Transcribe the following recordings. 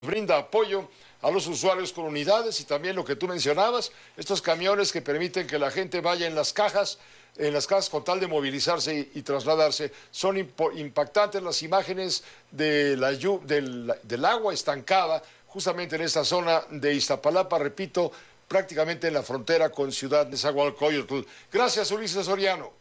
brinda apoyo a los usuarios con unidades y también lo que tú mencionabas, estos camiones que permiten que la gente vaya en las cajas con tal de movilizarse y trasladarse. Son impactantes las imágenes de del agua estancada justamente en esta zona de Iztapalapa, repito, prácticamente en la frontera con Ciudad Nezahualcóyotl. Gracias, Ulises Soriano.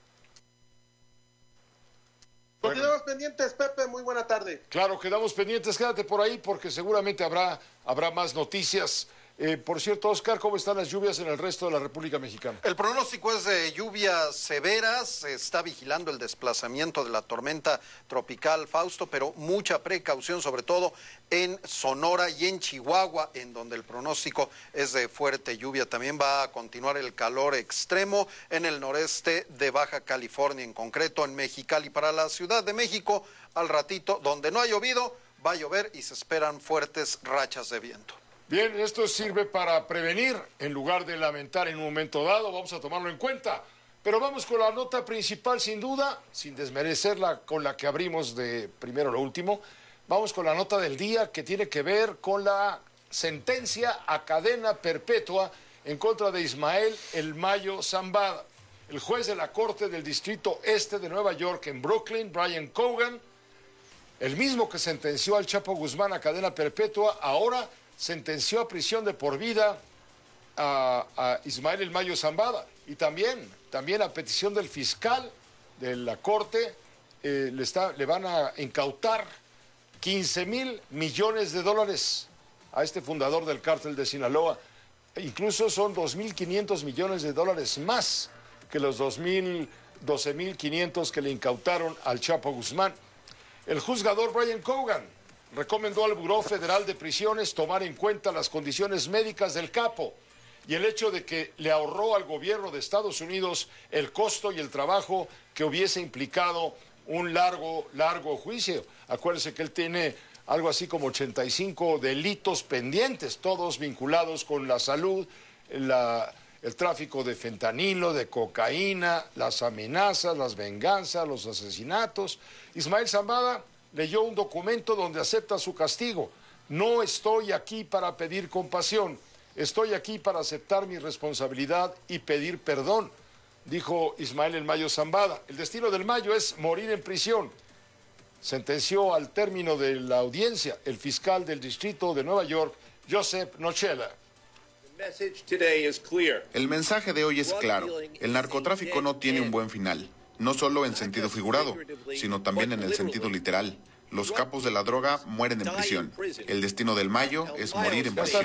Continuamos pendientes, Pepe, muy buena tarde. Claro, quedamos pendientes, quédate por ahí porque seguramente habrá más noticias. Por cierto, Oscar, ¿cómo están las lluvias en el resto de la República Mexicana? El pronóstico es de lluvias severas, se está vigilando el desplazamiento de la tormenta tropical Fausto, pero mucha precaución, sobre todo en Sonora y en Chihuahua, en donde el pronóstico es de fuerte lluvia. También va a continuar el calor extremo en el noreste de Baja California, en concreto en Mexicali. Para la Ciudad de México, al ratito, donde no ha llovido, va a llover y se esperan fuertes rachas de viento. Bien, esto sirve para prevenir en lugar de lamentar en un momento dado, vamos a tomarlo en cuenta. Pero vamos con la nota principal, sin duda, sin desmerecerla con la que abrimos de primero lo último. Vamos con la nota del día que tiene que ver con la sentencia a cadena perpetua en contra de Ismael El Mayo Zambada. El juez de la Corte del Distrito Este de Nueva York en Brooklyn, Brian Cogan, el mismo que sentenció al Chapo Guzmán a cadena perpetua, ahora sentenció a prisión de por vida a Ismael El Mayo Zambada. Y también a petición del fiscal de la Corte, le van a incautar 15,000 millones de dólares a este fundador del cártel de Sinaloa. Incluso son 2,500 millones de dólares más que los 12,500 que le incautaron al Chapo Guzmán. El juzgador Brian Cogan recomendó al Buró Federal de Prisiones tomar en cuenta las condiciones médicas del capo y el hecho de que le ahorró al gobierno de Estados Unidos el costo y el trabajo que hubiese implicado un largo juicio. Acuérdense que él tiene algo así como 85 delitos pendientes, todos vinculados con la salud, el tráfico de fentanilo, de cocaína, las amenazas, las venganzas, los asesinatos. Ismael Zambada leyó un documento donde acepta su castigo. No estoy aquí para pedir compasión, estoy aquí para aceptar mi responsabilidad y pedir perdón, dijo Ismael El Mayo Zambada. El destino del Mayo es morir en prisión, sentenció al término de la audiencia el fiscal del Distrito de Nueva York, Joseph Nochela. El mensaje de hoy es claro. El narcotráfico no tiene un buen final. No solo en sentido figurado, sino también en el sentido literal. Los capos de la droga mueren en prisión. El destino del Mayo es morir en prisión.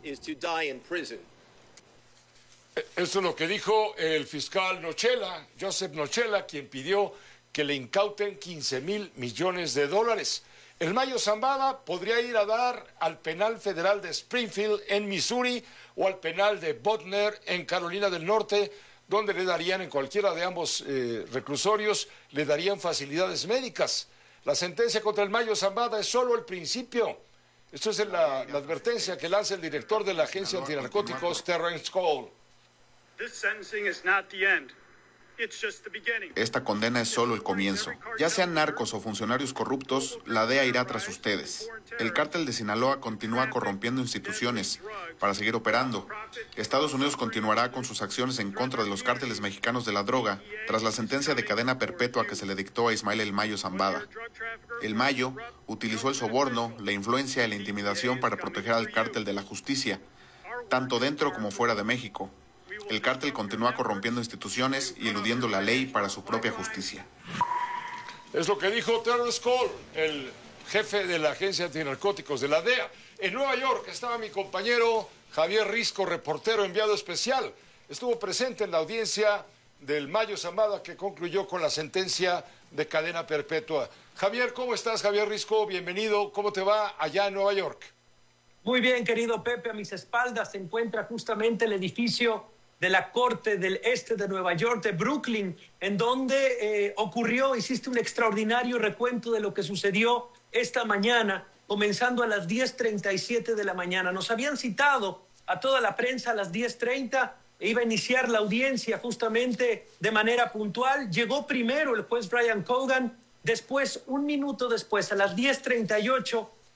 Eso es lo que dijo el fiscal Nochela, Joseph Nochela, quien pidió que le incauten 15,000 millones de dólares. El Mayo Zambada podría ir a dar al penal federal de Springfield en Missouri o al penal de Butner en Carolina del Norte, donde le darían, en cualquiera de ambos reclusorios, le darían facilidades médicas. La sentencia contra el Mayo Zambada es solo el principio. Esto es la advertencia que lanza el director de la agencia antinarcóticos, Terrence Cole. Esta condena es solo el comienzo. Ya sean narcos o funcionarios corruptos, la DEA irá tras ustedes. El cártel de Sinaloa continúa corrompiendo instituciones para seguir operando. Estados Unidos continuará con sus acciones en contra de los cárteles mexicanos de la droga tras la sentencia de cadena perpetua que se le dictó a Ismael El Mayo Zambada. El Mayo utilizó el soborno, la influencia y la intimidación para proteger al cártel de la justicia, tanto dentro como fuera de México. El cártel continúa corrompiendo instituciones y eludiendo la ley para su propia justicia. Es lo que dijo Terrence Cole, el jefe de la agencia antinarcóticos de la DEA. En Nueva York estaba mi compañero Javier Risco, reportero enviado especial. Estuvo presente en la audiencia del Mayo Zambada que concluyó con la sentencia de cadena perpetua. Javier, ¿cómo estás, Javier Risco? Bienvenido. ¿Cómo te va allá en Nueva York? Muy bien, querido Pepe. A mis espaldas se encuentra justamente el edificio de la Corte del Este de Nueva York, de Brooklyn, en donde hiciste un extraordinario recuento de lo que sucedió esta mañana, comenzando a las 10:37 de la mañana. Nos habían citado a toda la prensa a las 10:30, e iba a iniciar la audiencia justamente de manera puntual. Llegó primero el juez Brian Cogan, después, un minuto después, a las 10:38,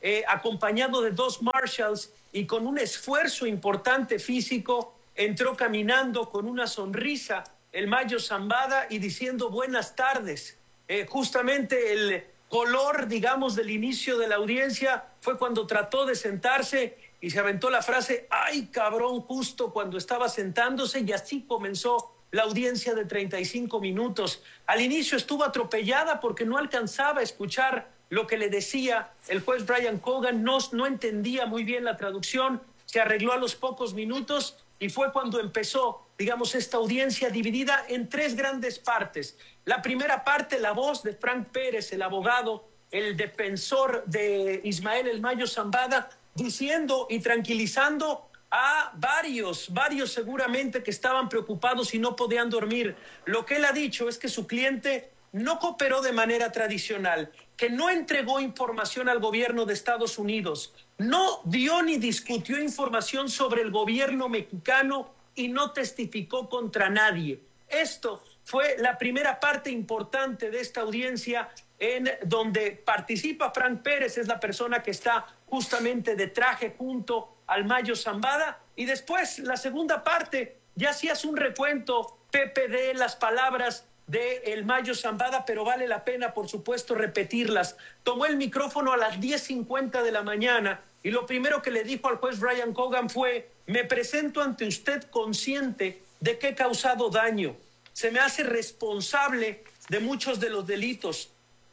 acompañado de 2 marshals y con un esfuerzo importante físico, entró caminando con una sonrisa el Mayo Zambada y diciendo buenas tardes. Justamente el color, digamos, del inicio de la audiencia fue cuando trató de sentarse y se aventó la frase, ¡ay, cabrón!, justo cuando estaba sentándose, y así comenzó la audiencia de 35 minutos. Al inicio estuvo atropellada porque no alcanzaba a escuchar lo que le decía el juez Brian Cogan, no entendía muy bien la traducción, se arregló a los pocos minutos y fue cuando empezó, digamos, esta audiencia dividida en 3 grandes partes. La primera parte, la voz de Frank Pérez, el abogado, el defensor de Ismael El Mayo Zambada, diciendo y tranquilizando a varios seguramente que estaban preocupados y no podían dormir. Lo que él ha dicho es que su cliente no cooperó de manera tradicional, que no entregó información al gobierno de Estados Unidos, no dio ni discutió información sobre el gobierno mexicano y no testificó contra nadie. Esto fue la primera parte importante de esta audiencia en donde participa Frank Pérez, es la persona que está justamente de traje junto al Mayo Zambada, y después la segunda parte, ya hacías un recuento, Pepe, de las palabras de el Mayo Zambada, pero vale la pena, por supuesto, repetirlas. Tomó el micrófono a las 10:50 de la mañana y lo primero que le dijo al juez Brian Cogan fue, me presento ante usted consciente de que he causado daño. Se me hace responsable de muchos de los delitos.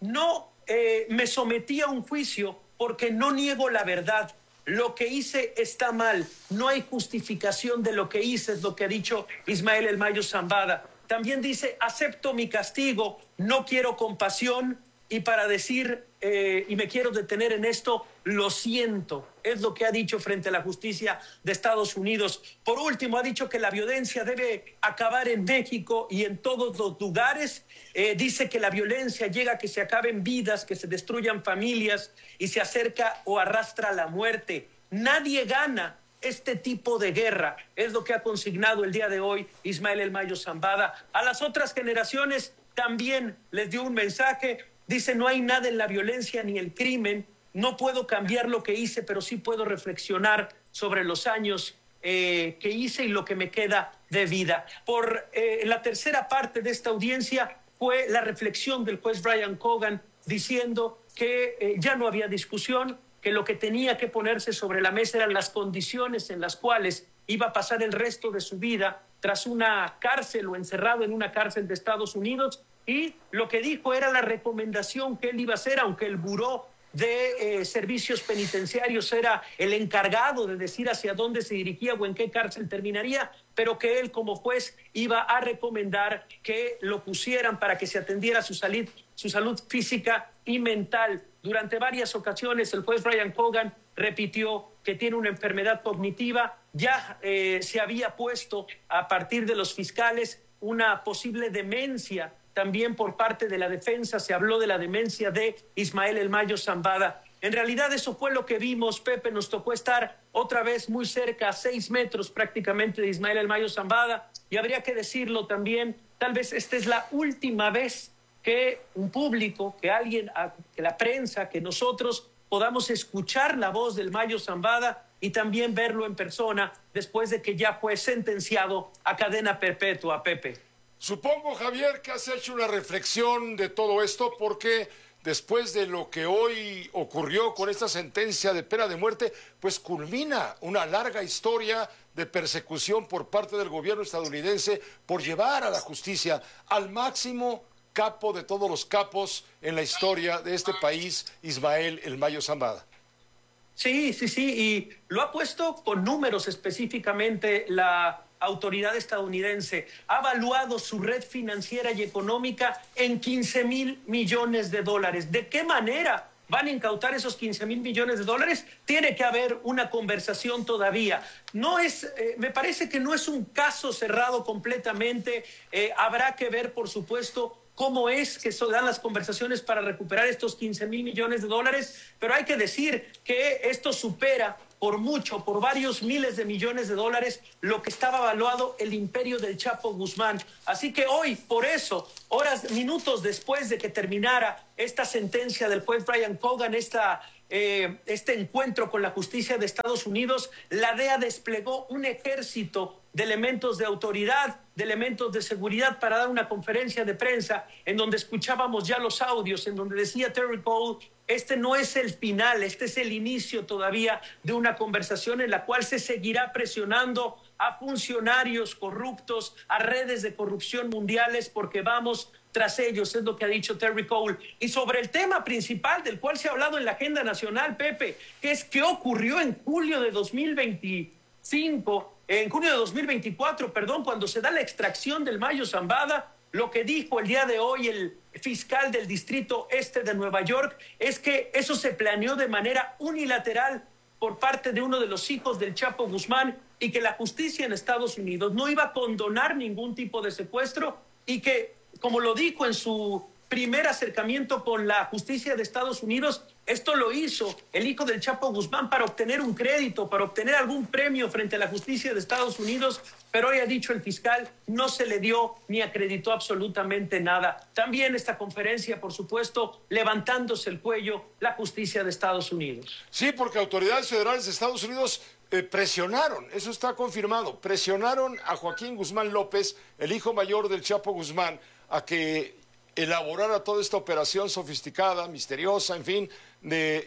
No me sometí a un juicio porque no niego la verdad. Lo que hice está mal. No hay justificación de lo que hice, es lo que ha dicho Ismael El Mayo Zambada. También dice, acepto mi castigo, no quiero compasión, y para decir, y me quiero detener en esto, lo siento, es lo que ha dicho frente a la justicia de Estados Unidos. Por último, ha dicho que la violencia debe acabar en México y en todos los lugares. Dice que la violencia llega a que se acaben vidas, que se destruyan familias y se acerca o arrastra la muerte. Nadie gana este tipo de guerra, es lo que ha consignado el día de hoy Ismael El Mayo Zambada. A las otras generaciones también les dio un mensaje. Dice, no hay nada en la violencia ni el crimen, no puedo cambiar lo que hice, pero sí puedo reflexionar sobre los años que hice y lo que me queda de vida. Por la tercera parte de esta audiencia fue la reflexión del juez Brian Cogan diciendo que ya no había discusión, que lo que tenía que ponerse sobre la mesa eran las condiciones en las cuales iba a pasar el resto de su vida tras una cárcel o encerrado en una cárcel de Estados Unidos, y lo que dijo era la recomendación que él iba a hacer, aunque el Buró de Servicios Penitenciarios era el encargado de decir hacia dónde se dirigía o en qué cárcel terminaría, pero que él como juez iba a recomendar que lo pusieran para que se atendiera su salud física y mental. Durante varias ocasiones el juez Brian Cogan repitió que tiene una enfermedad cognitiva. Ya se había puesto a partir de los fiscales una posible demencia. También por parte de la defensa se habló de la demencia de Ismael El Mayo Zambada. En realidad eso fue lo que vimos, Pepe. Nos tocó estar otra vez muy cerca, a 6 metros prácticamente de Ismael El Mayo Zambada. Y habría que decirlo también, tal vez esta es la última vez que un público, que alguien, que la prensa, que nosotros podamos escuchar la voz del Mayo Zambada y también verlo en persona después de que ya fue sentenciado a cadena perpetua, Pepe. Supongo, Javier, que has hecho una reflexión de todo esto porque después de lo que hoy ocurrió con esta sentencia de pena de muerte, pues culmina una larga historia de persecución por parte del gobierno estadounidense por llevar a la justicia al máximo capo de todos los capos en la historia de este país, Ismael El Mayo Zambada. Sí, y lo ha puesto con números específicamente la autoridad estadounidense. Ha evaluado su red financiera y económica en $15,000 millones. ¿De qué manera van a incautar esos $15,000 millones? Tiene que haber una conversación todavía. No es, me parece que no es un caso cerrado completamente. Habrá que ver, por supuesto, cómo es que se dan las conversaciones para recuperar estos $15,000 millones, pero hay que decir que esto supera por mucho, por varios miles de millones de dólares, lo que estaba evaluado el imperio del Chapo Guzmán. Así que hoy, por eso, minutos después de que terminara esta sentencia del juez Brian Cogan, esta este encuentro con la justicia de Estados Unidos, la DEA desplegó un ejército de elementos de autoridad, de elementos de seguridad para dar una conferencia de prensa en donde escuchábamos ya los audios, en donde decía Terry Cole, este no es el final, este es el inicio todavía de una conversación en la cual se seguirá presionando a funcionarios corruptos, a redes de corrupción mundiales, porque vamos tras ellos, es lo que ha dicho Terry Cole. Y sobre el tema principal del cual se ha hablado en la agenda nacional, Pepe, que es qué ocurrió en julio de 2024, cuando se da la extracción del Mayo Zambada, lo que dijo el día de hoy el fiscal del Distrito Este de Nueva York es que eso se planeó de manera unilateral por parte de uno de los hijos del Chapo Guzmán y que la justicia en Estados Unidos no iba a condonar ningún tipo de secuestro y que, como lo dijo en su primer acercamiento con la justicia de Estados Unidos, esto lo hizo el hijo del Chapo Guzmán para obtener un crédito, para obtener algún premio frente a la justicia de Estados Unidos, pero hoy ha dicho el fiscal, no se le dio ni acreditó absolutamente nada. También esta conferencia, por supuesto, levantándose el cuello la justicia de Estados Unidos. Sí, porque autoridades federales de Estados Unidos presionaron, eso está confirmado, presionaron a Joaquín Guzmán López, el hijo mayor del Chapo Guzmán, a que elaborara toda esta operación sofisticada, misteriosa, en fin, de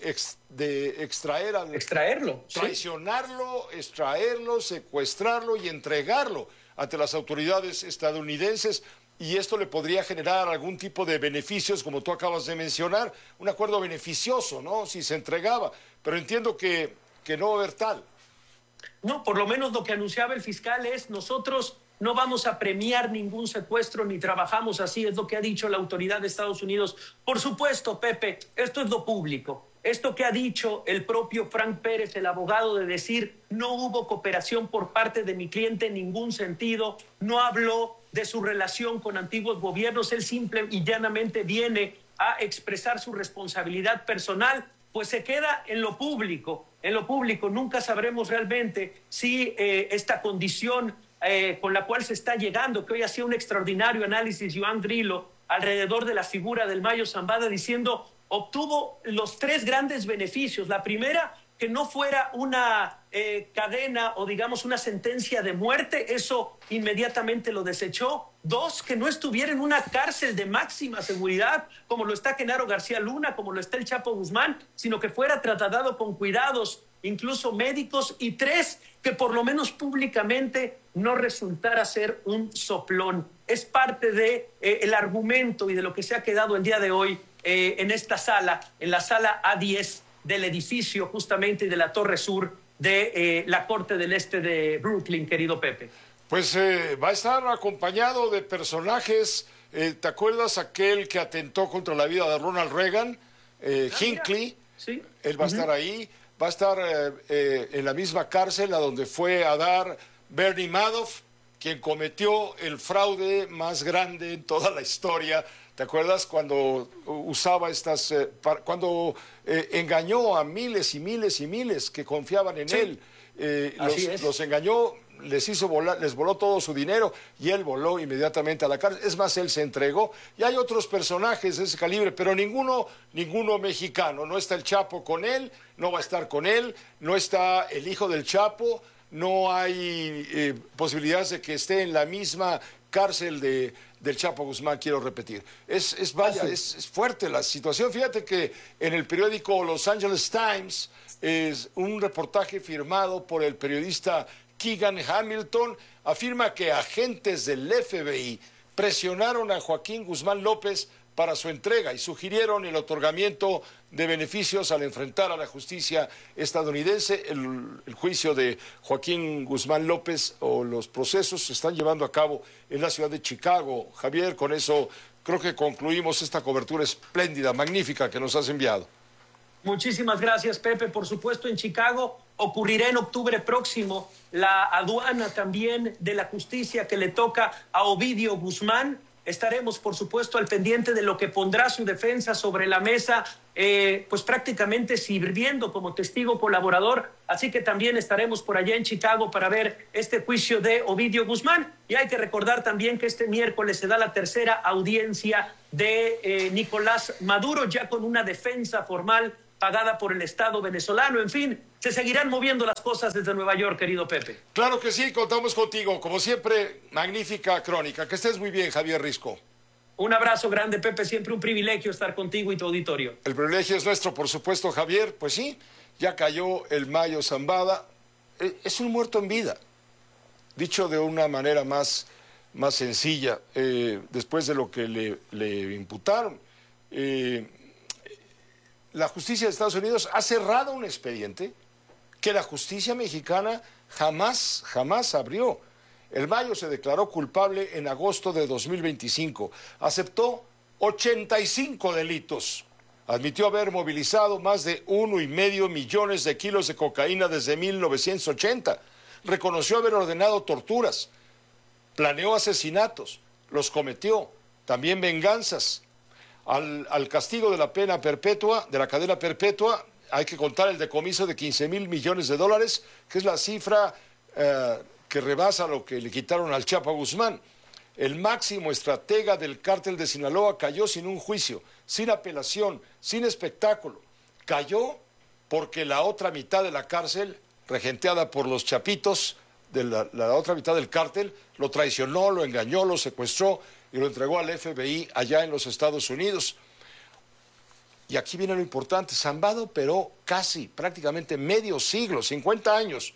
extraerlo, traicionarlo, sí, extraerlo, secuestrarlo y entregarlo ante las autoridades estadounidenses. Y esto le podría generar algún tipo de beneficios, como tú acabas de mencionar, un acuerdo beneficioso, ¿no? Si se entregaba. Pero entiendo que no va a haber tal. No, por lo menos lo que anunciaba el fiscal es nosotros no vamos a premiar ningún secuestro ni trabajamos así, es lo que ha dicho la autoridad de Estados Unidos. Por supuesto, Pepe, esto es lo público. Esto que ha dicho el propio Frank Pérez, el abogado, de decir no hubo cooperación por parte de mi cliente en ningún sentido, no habló de su relación con antiguos gobiernos, él simple y llanamente viene a expresar su responsabilidad personal, pues se queda en lo público. En lo público nunca sabremos realmente si esta condición con la cual se está llegando, que hoy hacía un extraordinario análisis Joan Grillo alrededor de la figura del Mayo Zambada, diciendo obtuvo los tres grandes beneficios. La primera, que no fuera una cadena o digamos una sentencia de muerte, eso inmediatamente lo desechó. Dos, que no estuviera en una cárcel de máxima seguridad, como lo está Genaro García Luna, como lo está el Chapo Guzmán, sino que fuera tratado con cuidados, incluso médicos. Y tres, que por lo menos públicamente no resultara ser un soplón. Es parte de el argumento y de lo que se ha quedado el día de hoy en esta sala, en la sala A10 del edificio justamente de la Torre Sur de la Corte del Este de Brooklyn, querido Pepe. Pues va a estar acompañado de personajes, ¿te acuerdas aquel que atentó contra la vida de Ronald Reagan? Hinckley, sí. Él va a estar ahí, va a estar en la misma cárcel a donde fue a dar Bernie Madoff, quien cometió el fraude más grande en toda la historia. ¿Te acuerdas cuando usaba cuando engañó a miles y miles y miles que confiaban en él? Los engañó, les voló todo su dinero y él voló inmediatamente a la cárcel. Es más, él se entregó. Y hay otros personajes de ese calibre, pero ninguno mexicano. No está el Chapo con él, no va a estar con él, no está el hijo del Chapo, no hay posibilidades de que esté en la misma cárcel del Chapo Guzmán, quiero repetir. Es fuerte la situación. Fíjate que en el periódico Los Angeles Times es un reportaje firmado por el periodista Keegan Hamilton, afirma que agentes del FBI presionaron a Joaquín Guzmán López para su entrega y sugirieron el otorgamiento de beneficios al enfrentar a la justicia estadounidense. El juicio de Joaquín Guzmán López o los procesos se están llevando a cabo en la ciudad de Chicago. Javier, con eso creo que concluimos esta cobertura espléndida, magnífica que nos has enviado. Muchísimas gracias, Pepe. Por supuesto, en Chicago ocurrirá en octubre próximo la aduana también de la justicia que le toca a Ovidio Guzmán. Estaremos, por supuesto, al pendiente de lo que pondrá su defensa sobre la mesa, pues prácticamente sirviendo como testigo colaborador. Así que también estaremos por allá en Chicago para ver este juicio de Ovidio Guzmán. Y hay que recordar también que este miércoles se da la tercera audiencia de Nicolás Maduro, ya con una defensa formal pagada por el Estado venezolano. En fin, se seguirán moviendo las cosas desde Nueva York, querido Pepe. Claro que sí, contamos contigo. Como siempre, magnífica crónica. Que estés muy bien, Javier Risco. Un abrazo grande, Pepe. Siempre un privilegio estar contigo y tu auditorio. El privilegio es nuestro, por supuesto, Javier. Pues sí, ya cayó el Mayo Zambada. Es un muerto en vida. Dicho de una manera más sencilla, después de lo que le imputaron. La justicia de Estados Unidos ha cerrado un expediente que la justicia mexicana jamás abrió. El Mayo se declaró culpable en agosto de 2025. Aceptó 85 delitos. Admitió haber movilizado más de 1,5 millones de kilos de cocaína desde 1980. Reconoció haber ordenado torturas. Planeó asesinatos. Los cometió. También venganzas. Al castigo de la pena perpetua, de la cadena perpetua, hay que contar el decomiso de 15,000 millones de dólares, que es la cifra que rebasa lo que le quitaron al Chapo Guzmán. El máximo estratega del cártel de Sinaloa cayó sin un juicio, sin apelación, sin espectáculo. Cayó porque la otra mitad de la cárcel, regenteada por los chapitos de la otra mitad del cártel, lo traicionó, lo engañó, lo secuestró y lo entregó al FBI allá en los Estados Unidos. Y aquí viene lo importante. Zambada operó prácticamente medio siglo, 50 años,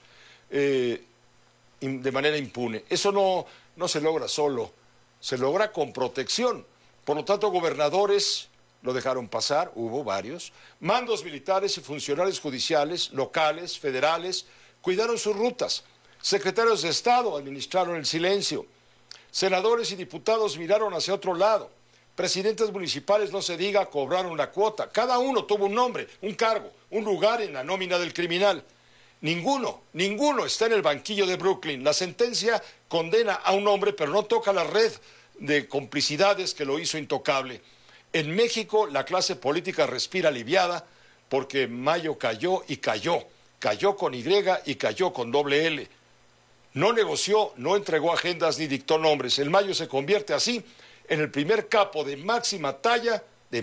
de manera impune. Eso no se logra solo, se logra con protección. Por lo tanto, gobernadores lo dejaron pasar, hubo varios, mandos militares y funcionarios judiciales, locales, federales, cuidaron sus rutas. Secretarios de Estado administraron el silencio. Senadores y diputados miraron hacia otro lado. Presidentes municipales, no se diga, cobraron la cuota. Cada uno tuvo un nombre, un cargo, un lugar en la nómina del criminal. Ninguno está en el banquillo de Brooklyn. La sentencia condena a un hombre, pero no toca la red de complicidades que lo hizo intocable. En México, la clase política respira aliviada porque Mayo cayó y cayó. Cayó con Y y cayó con doble L. No negoció, no entregó agendas ni dictó nombres. El Mayo se convierte así en el primer capo de máxima talla,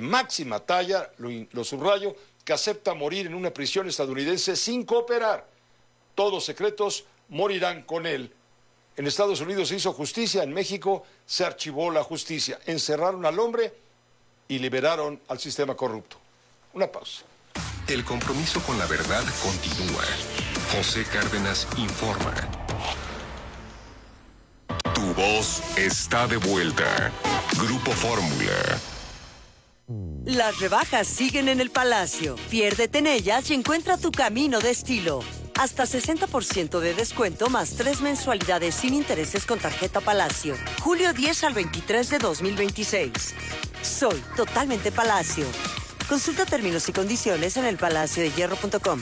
lo subrayo, que acepta morir en una prisión estadounidense sin cooperar. Todos secretos morirán con él. En Estados Unidos se hizo justicia, en México se archivó la justicia. Encerraron al hombre y liberaron al sistema corrupto. Una pausa. El compromiso con la verdad continúa. José Cárdenas informa. Tu voz está de vuelta. Grupo Fórmula. Las rebajas siguen en el Palacio. Piérdete en ellas y encuentra tu camino de estilo. Hasta 60% de descuento más 3 mensualidades sin intereses con tarjeta Palacio. Julio 10 al 23 de 2026. Soy totalmente Palacio. Consulta términos y condiciones en elpalaciodehierro.com.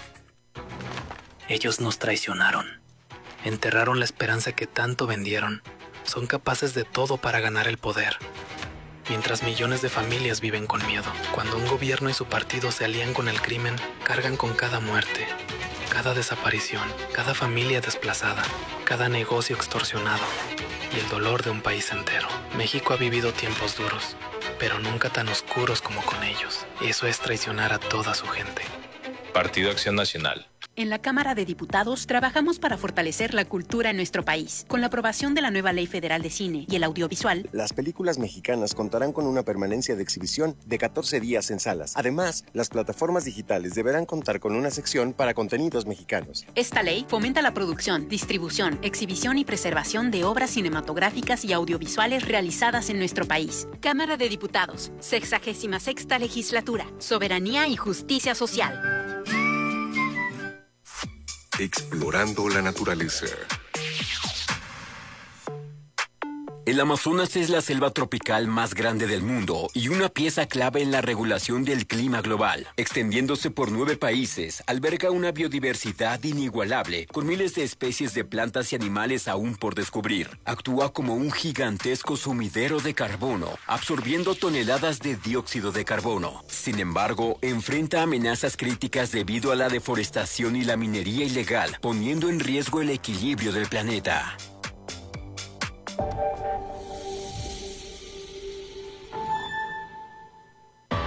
Ellos nos traicionaron. Enterraron la esperanza que tanto vendieron. Son capaces de todo para ganar el poder. Mientras millones de familias viven con miedo. Cuando un gobierno y su partido se alían con el crimen, cargan con cada muerte, cada desaparición, cada familia desplazada, cada negocio extorsionado y el dolor de un país entero. México ha vivido tiempos duros, pero nunca tan oscuros como con ellos. Eso es traicionar a toda su gente. Partido Acción Nacional. En la Cámara de Diputados trabajamos para fortalecer la cultura en nuestro país. Con la aprobación de la nueva Ley Federal de Cine y el Audiovisual, las películas mexicanas contarán con una permanencia de exhibición de 14 días en salas. Además, las plataformas digitales deberán contar con una sección para contenidos mexicanos. Esta ley fomenta la producción, distribución, exhibición y preservación de obras cinematográficas y audiovisuales realizadas en nuestro país. Cámara de Diputados, 66ª Legislatura, Soberanía y Justicia Social. Explorando la naturaleza. El Amazonas es la selva tropical más grande del mundo y una pieza clave en la regulación del clima global. Extendiéndose por 9 países, alberga una biodiversidad inigualable, con miles de especies de plantas y animales aún por descubrir. Actúa como un gigantesco sumidero de carbono, absorbiendo toneladas de dióxido de carbono. Sin embargo, enfrenta amenazas críticas debido a la deforestación y la minería ilegal, poniendo en riesgo el equilibrio del planeta.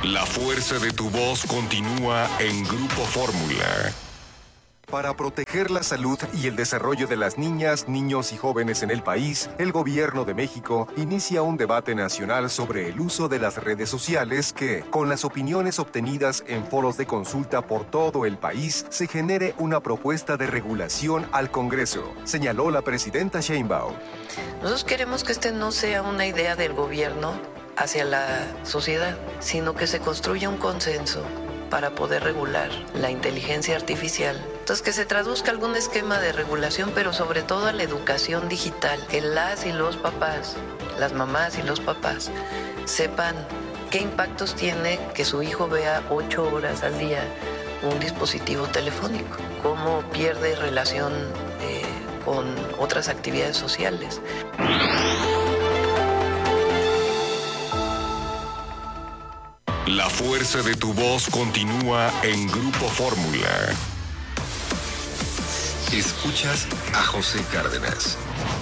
La fuerza de tu voz continúa en Grupo Fórmula. Para proteger la salud y el desarrollo de las niñas, niños y jóvenes en el país, el Gobierno de México inicia un debate nacional sobre el uso de las redes sociales que, con las opiniones obtenidas en foros de consulta por todo el país, se genere una propuesta de regulación al Congreso, señaló la presidenta Sheinbaum. Nosotros queremos que este no sea una idea del gobierno hacia la sociedad, sino que se construya un consenso para poder regular la inteligencia artificial. Entonces, que se traduzca algún esquema de regulación, pero sobre todo a la educación digital, que las y los papás, las mamás y los papás, sepan qué impactos tiene que su hijo vea 8 horas al día un dispositivo telefónico, cómo pierde relación con otras actividades sociales. La fuerza de tu voz continúa en Grupo Fórmula. Escuchas a José Cárdenas.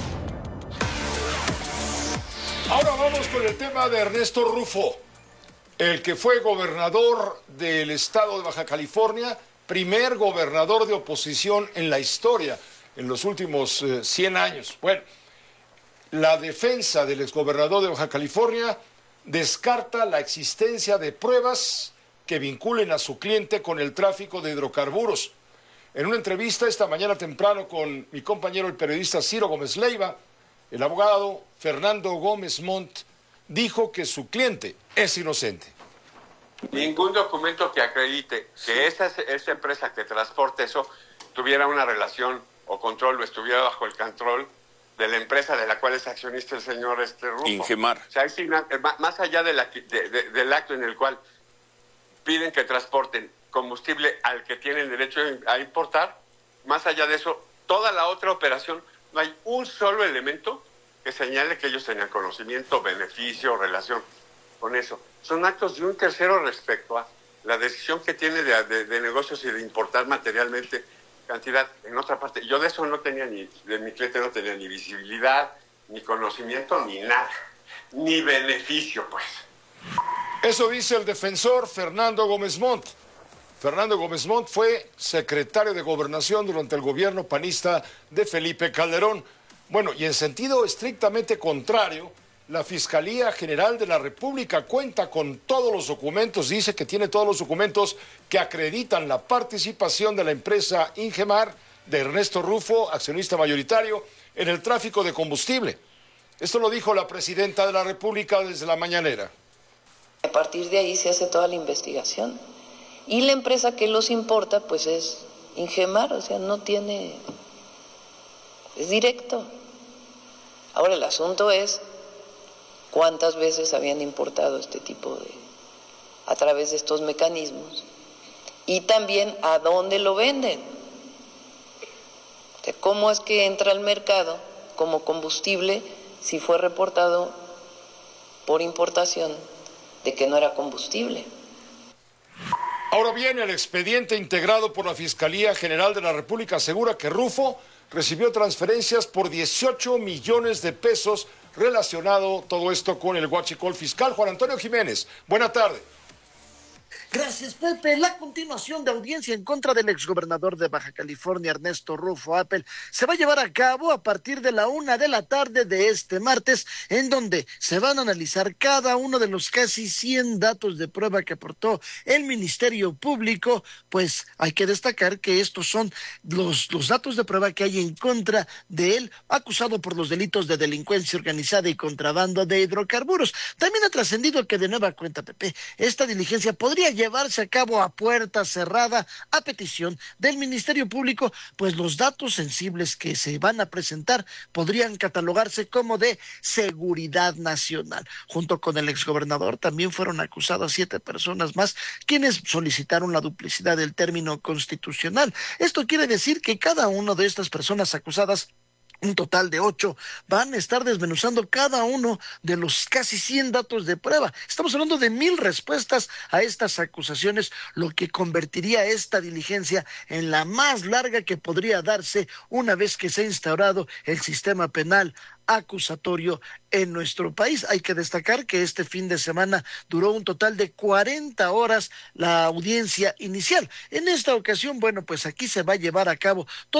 Ahora vamos con el tema de Ernesto Rufo, el que fue gobernador del estado de Baja California, primer gobernador de oposición en la historia en los últimos 100 años. Bueno, la defensa del exgobernador de Baja California descarta la existencia de pruebas que vinculen a su cliente con el tráfico de hidrocarburos. En una entrevista esta mañana temprano con mi compañero el periodista Ciro Gómez Leiva, el abogado Fernando Gómez Montt dijo que su cliente es inocente. Ningún documento que acredite que esa empresa que transporta eso tuviera una relación o control o estuviera bajo el control de la empresa de la cual es accionista el señor Rufo. Ingemar. O sea, más allá del acto en el cual piden que transporten combustible al que tienen derecho a importar, más allá de eso, toda la otra operación, no hay un solo elemento que señale que ellos tenían conocimiento, beneficio, relación con eso. Son actos de un tercero respecto a la decisión que tiene de negocios y de importar materialmente cantidad. En otra parte, yo de eso no tenía de mi cliente no tenía ni visibilidad, ni conocimiento, ni nada, ni beneficio, pues. Eso dice el defensor Fernando Gómez Montt. Fernando Gómez Montt fue secretario de Gobernación durante el gobierno panista de Felipe Calderón. Bueno, y en sentido estrictamente contrario, la Fiscalía General de la República cuenta con todos los documentos, dice que tiene todos los documentos que acreditan la participación de la empresa Ingemar, de Ernesto Rufo, accionista mayoritario, en el tráfico de combustible. Esto lo dijo la presidenta de la República desde la mañanera. A partir de ahí se hace toda la investigación. Y la empresa que los importa, pues es Ingemar, o sea, es directo. Ahora el asunto es cuántas veces habían importado este tipo a través de estos mecanismos y también a dónde lo venden. O sea, cómo es que entra al mercado como combustible si fue reportado por importación de que no era combustible. Ahora bien, el expediente integrado por la Fiscalía General de la República asegura que Rufo recibió transferencias por 18 millones de pesos relacionado todo esto con el huachicol fiscal. Juan Antonio Jiménez, buena tarde. Gracias, Pepe. La continuación de audiencia en contra del exgobernador de Baja California, Ernesto Rufo Appel, se va a llevar a cabo a partir de la 1:00 p.m. de este martes, en donde se van a analizar cada uno de los casi 100 datos de prueba que aportó el Ministerio Público. Pues hay que destacar que estos son los datos de prueba que hay en contra de él, acusado por los delitos de delincuencia organizada y contrabando de hidrocarburos. También ha trascendido que, de nueva cuenta, Pepe, esta diligencia podría llevarse a cabo a puerta cerrada a petición del Ministerio Público, pues los datos sensibles que se van a presentar podrían catalogarse como de seguridad nacional. Junto con el exgobernador también fueron acusadas 7 personas más, quienes solicitaron la duplicidad del término constitucional. Esto quiere decir que cada una de estas personas acusadas un total de 8, van a estar desmenuzando cada uno de los casi 100 datos de prueba. Estamos hablando de 1,000 respuestas a estas acusaciones, lo que convertiría esta diligencia en la más larga que podría darse una vez que se ha instaurado el sistema penal acusatorio en nuestro país. Hay que destacar que este fin de semana duró un total de 40 horas la audiencia inicial. En esta ocasión, bueno, pues aquí se va a llevar a cabo todo